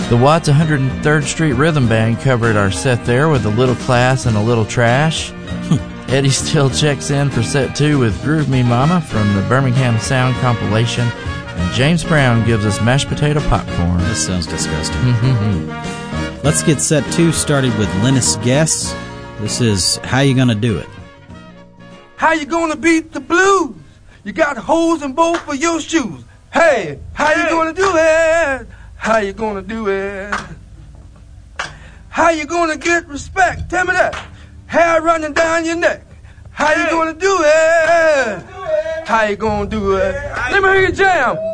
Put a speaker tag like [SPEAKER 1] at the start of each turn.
[SPEAKER 1] The Watts 103rd Street Rhythm Band covered our set there with A Little Class and A Little Trash. Eddie Still checks in for set 2 with Groove Me Mama from the Birmingham Sound compilation. And James Brown gives us Mashed Potato Popcorn.
[SPEAKER 2] This sounds disgusting. Let's get set 2 started with Linus Guess. This is How You Gonna Do It.
[SPEAKER 3] How you gonna beat the blues? You got holes in both of your shoes. Hey, how you gonna do it? How you gonna do it? How you gonna get respect? Tell me that. Hair running down your neck. How you gonna do it? How you gonna do it? Let me hear you jam.